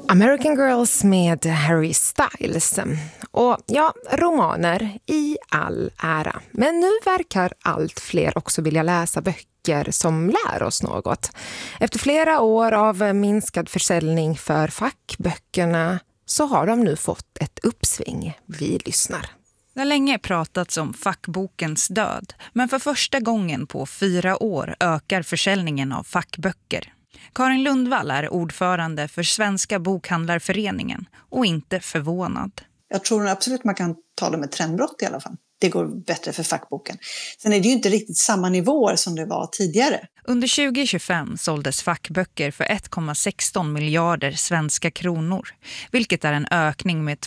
American Girls med Harry Styles. Och ja, romaner i all ära. Men nu verkar allt fler också vilja läsa böcker som lär oss något. Efter flera år av minskad försäljning för fackböckerna så har de nu fått ett uppsving. Vi lyssnar. Det har länge pratats om fackbokens död, men för första gången på 4 år ökar försäljningen av fackböcker. Karin Lundvall är ordförande för Svenska bokhandlarföreningen och inte förvånad. Jag tror absolut man kan tala om ett trendbrott i alla fall. Det går bättre för fackboken. Sen är det ju inte riktigt samma nivåer som det var tidigare. Under 2025 såldes fackböcker för 1,16 miljarder svenska kronor, vilket är en ökning med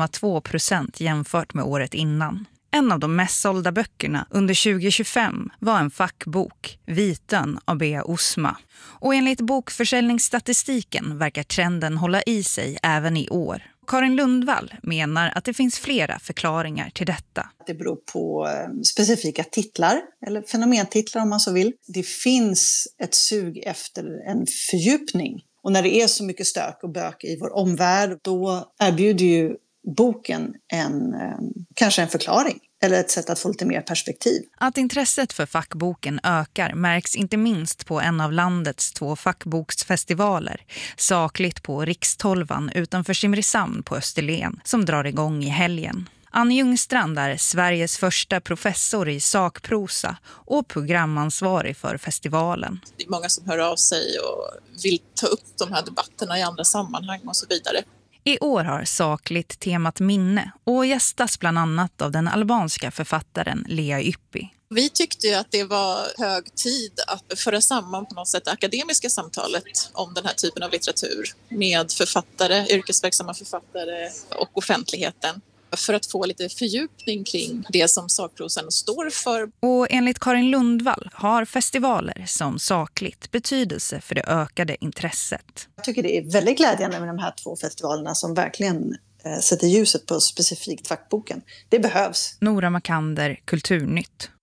2,2% jämfört med året innan. En av de mest sålda böckerna under 2025 var en fackbok, Vitön av Bea Osma. Och enligt bokförsäljningsstatistiken verkar trenden hålla i sig även i år. Karin Lundvall menar att det finns flera förklaringar till detta. Det beror på specifika titlar, eller fenomentitlar om man så vill. Det finns ett sug efter en fördjupning. Och när det är så mycket stök och bök i vår omvärld, då erbjuder ju boken kanske en förklaring eller ett sätt att få lite mer perspektiv. Att intresset för fackboken ökar märks inte minst på en av landets 2 fackboksfestivaler, sakligt på Rikstolvan utanför Simrishamn på Österlen, som drar igång i helgen. Anne Ljungstrand är Sveriges första professor i sakprosa och programansvarig för festivalen. Det är många som hör av sig och vill ta upp de här debatterna i andra sammanhang och så vidare. I år har sakligt temat minne och gästas bland annat av den albanska författaren Lea Ypi. Vi tyckte ju att det var hög tid att föra samman på något sätt det akademiska samtalet om den här typen av litteratur med författare, yrkesverksamma författare och offentligheten, för att få lite fördjupning kring det som sakprosan står för. Och enligt Karin Lundvall har festivaler som sakligt betydelse för det ökade intresset. Jag tycker det är väldigt glädjande med de här 2 festivalerna som verkligen sätter ljuset på specifikt fackboken. Det behövs. Nora Makander, Kulturnytt.